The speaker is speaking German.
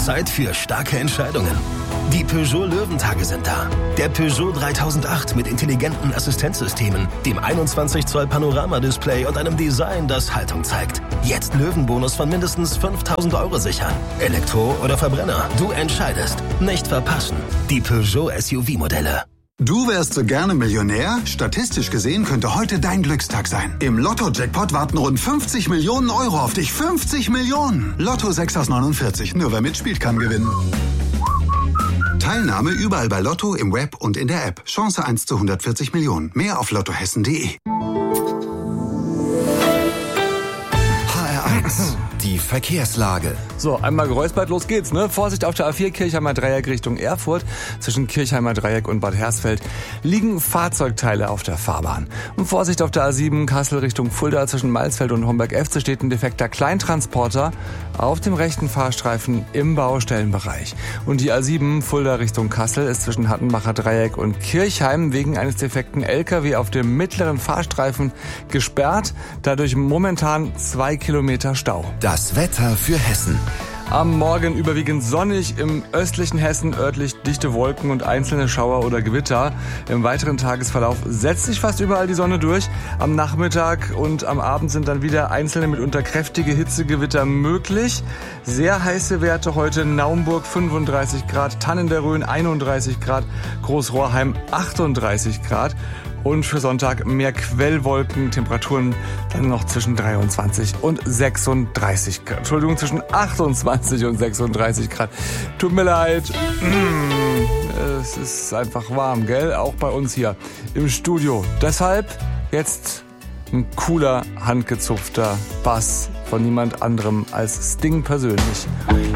Zeit für starke Entscheidungen. Die Peugeot Löwentage sind da. Der Peugeot 3008 mit intelligenten Assistenzsystemen, dem 21 Zoll Panoramadisplay und einem Design, das Haltung zeigt. Jetzt Löwenbonus von mindestens 5.000 € sichern. Elektro oder Verbrenner, du entscheidest. Nicht verpassen. Die Peugeot SUV-Modelle. Du wärst so gerne Millionär? Statistisch gesehen könnte heute dein Glückstag sein. Im Lotto-Jackpot warten rund 50 Millionen € auf dich. 50 Millionen! Lotto 6 aus 49. Nur wer mitspielt, kann gewinnen. Teilnahme überall bei Lotto, im Web und in der App. Chance 1 zu 140 Millionen. Mehr auf lottohessen.de. HR1, die Verkehrslage. So, einmal geräuspert, los geht's, ne? Vorsicht auf der A4 Kirchheimer Dreieck Richtung Erfurt. Zwischen Kirchheimer Dreieck und Bad Hersfeld liegen Fahrzeugteile auf der Fahrbahn. Und Vorsicht auf der A7 Kassel Richtung Fulda zwischen Malsfeld und Homberg-Efze steht ein defekter Kleintransporter auf dem rechten Fahrstreifen im Baustellenbereich. Und die A7 Fulda Richtung Kassel ist zwischen Hattenbacher Dreieck und Kirchheim wegen eines defekten LKW auf dem mittleren Fahrstreifen gesperrt. Dadurch momentan 2 Kilometer Stau. Das Wetter für Hessen. Am Morgen überwiegend sonnig, im östlichen Hessen örtlich dichte Wolken und einzelne Schauer oder Gewitter. Im weiteren Tagesverlauf setzt sich fast überall die Sonne durch. Am Nachmittag und am Abend sind dann wieder einzelne mitunter kräftige Hitzegewitter möglich. Sehr heiße Werte heute: Naumburg 35 Grad, Tannen der Rhön 31 Grad, Großrohrheim 38 Grad. Und für Sonntag mehr Quellwolken, Temperaturen dann noch zwischen 23 und 36 Grad. Entschuldigung, zwischen 28 und 36 Grad. Tut mir leid. Es ist einfach warm, gell? Auch bei uns hier im Studio. Deshalb jetzt ein cooler, handgezupfter Bass von niemand anderem als Sting persönlich.